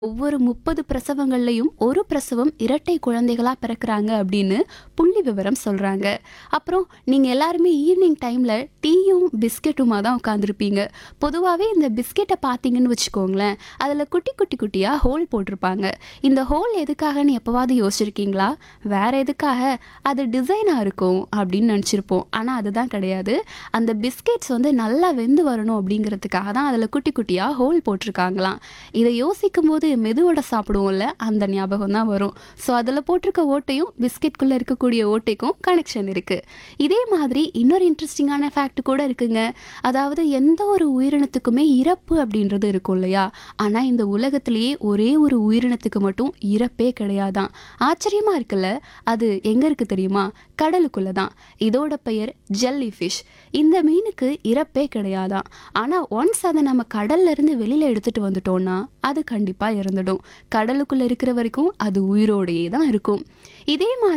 ஒவ்வொரு 30 பிரசவங்கள்லயும் ஒரு பிரசவம் இரட்டை குழந்தைகளா பிறக்கறாங்க அப்படின்னு புள்ளி விவரம் சொல்றாங்க. அப்புறம் நீங்க எல்லாருமே ஈவினிங் டைம்ல டீயும் பிஸ்கெட்டுமா தான் உட்காந்துருப்பீங்க. பொதுவாவே இந்த பிஸ்கெட்டை பார்த்தீங்கன்னு வச்சுக்கோங்களேன், அதில் குட்டி குட்டி குட்டியா ஹோல் போட்டிருப்பாங்க. இந்த ஹோல் எதுக்காகன்னு எப்பவாவது யோசிச்சிருக்கீங்களா? வேற எதுக்காக? அது டிசைனா இருக்கும் அப்படின்னு நினச்சிருப்போம். ஆனால் அதுதான் கிடையாது. அந்த பிஸ்கெட்ஸ் வந்து நல்லா வெந்து வரணும் அப்படிங்கிறதுக்காக தான் அதில் குட்டி குட்டியா ஹோல் போட்டிருக்காங்களாம். இதை யோசிக்கும் போது மெதுவோட சாப்பிடுவோம்ல, அந்த ஞாபகம் தான் வரும். ஸோ அதில் போட்டிருக்க ஓட்டையும் பிஸ்கெட்குள்ளே இருக்கக்கூடிய ஓட்டைக்கும் கனெக்ஷன் இருக்கு. இதே மாதிரி இன்னொரு இன்ட்ரெஸ்டிங்கான ஃபேக்ட் கூட இருக்குங்க. அதாவது எந்த ஒரு உயிரினத்துக்குமே இறப்பு அப்படின்றது இருக்கும் இல்லையா? ஆனால் இந்த உலகத்திலேயே ஒரே ஒரு உயிரினத்துக்கு மட்டும் இறப்பே கிடையாதான். ஆச்சரியமா இருக்குல்ல? அது எங்க இருக்கு தெரியுமா? கடலுக்குள்ள தான். இதோட பெயர் ஜெல்லி ஃபிஷ். இந்த மீனுக்கு இறப்பே கிடையாதான். ஆனால் ஒன்ஸ் அதை நம்ம கடல்ல இருந்து வெளியில எடுத்துட்டு வந்துட்டோம்னா அது கண்டிப்பா இறந்துடும். கடலுக்குள்ள இருக்கிற வரைக்கும் அது உயிரோடையே தான் இருக்கும். இதே மாதிரி